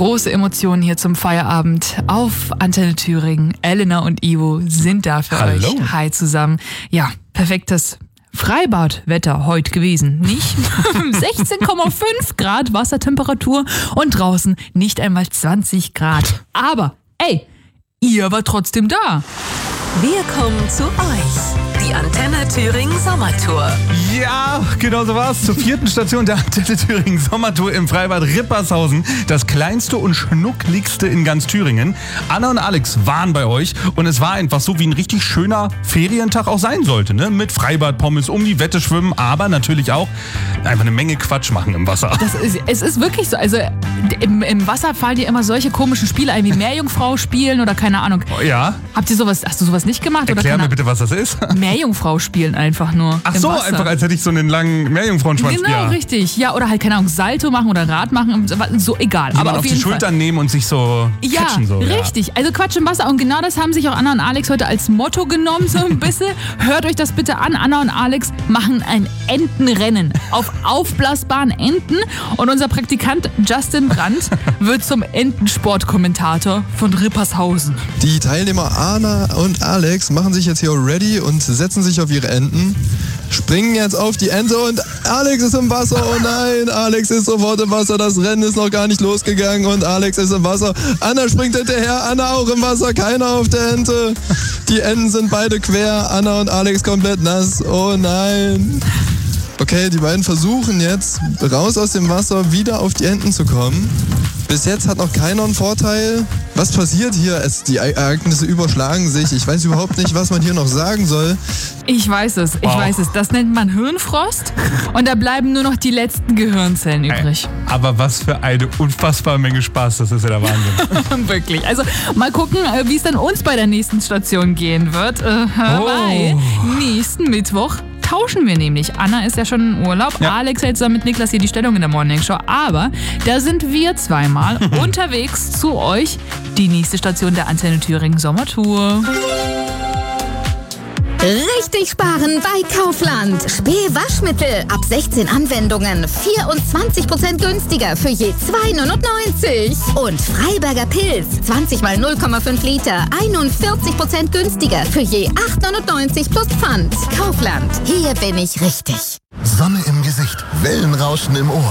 Große Emotionen hier zum Feierabend auf Antenne Thüringen. Elena und Ivo sind da für Hallo. euch. Hi zusammen. Ja, perfektes Freibadwetter heute gewesen. Nicht 16,5 Grad Wassertemperatur und draußen nicht einmal 20 Grad. Aber, ey, ihr wart trotzdem da. Wir kommen zu euch. Die Antenne Thüringen Sommertour. Ja, genau so war's. Zur 4. Station der Antenne Thüringen Sommertour im Freibad Rippershausen. Das kleinste und schnuckligste in ganz Thüringen. Anna und Alex waren bei euch und es war einfach so, wie ein richtig schöner Ferientag auch sein sollte. Ne? Mit Freibadpommes, um die Wette schwimmen, aber natürlich auch einfach eine Menge Quatsch machen im Wasser. Es ist wirklich so. Also im Wasser fallen dir immer solche komischen Spiele ein, wie Meerjungfrau spielen oder keine Ahnung. Ja. Hast du sowas nicht gemacht? Erklär mir bitte, was das ist. Meerjungfrau spielen einfach nur. Ach im so, Wasser. einfach als hätte ich so einen langen Meerjungfrauenschwanz. Genau, ja. richtig. Ja, oder halt, keine Ahnung, Salto machen oder Rad machen, so egal. Aber Aber auf die Schultern nehmen und sich so catchen. So, richtig. Also Quatsch im Wasser. Und genau das haben sich auch Anna und Alex heute als Motto genommen, so ein bisschen. Hört euch das bitte an. Anna und Alex machen ein Entenrennen auf aufblasbaren Enten. Und unser Praktikant Justin Brandt wird zum Entensportkommentator von Rippershausen. Die Teilnehmer Anna und Alex machen sich jetzt hier ready und setzen sich auf ihre Enten, springen jetzt auf die Ente und Alex ist im Wasser. Oh nein, Alex ist sofort im Wasser. Das Rennen ist noch gar nicht losgegangen und Alex ist im Wasser. Anna springt hinterher, Anna auch im Wasser, keiner auf der Ente. Die Enten sind beide quer, Anna und Alex komplett nass. Oh nein. Okay, die beiden versuchen jetzt, raus aus dem Wasser wieder auf die Enten zu kommen. Bis jetzt hat noch keiner einen Vorteil. Was passiert hier? Die Ereignisse überschlagen sich. Ich weiß überhaupt nicht, was man hier noch sagen soll. Ich weiß es. Das nennt man Hirnfrost. Und da bleiben nur noch die letzten Gehirnzellen übrig. Aber was für eine unfassbare Menge Spaß. Das ist ja der Wahnsinn. Wirklich. Also mal gucken, wie es dann uns bei der nächsten Station gehen wird. Weil nächsten Mittwoch tauschen wir nämlich. Anna ist ja schon im Urlaub. Ja. Alex hält zusammen mit Niklas hier die Stellung in der Morningshow. Aber da sind wir zweimal unterwegs zu euch. Die nächste Station der Antenne Thüringen Sommertour. Richtig sparen bei Kaufland. Spee-Waschmittel ab 16 Anwendungen 24% günstiger für je 2,99. Und Freiberger Pilz 20 mal 0,5 Liter 41% günstiger für je 8,99 plus Pfand. Kaufland, hier bin ich richtig. Sonne im Gesicht, Wellenrauschen im Ohr.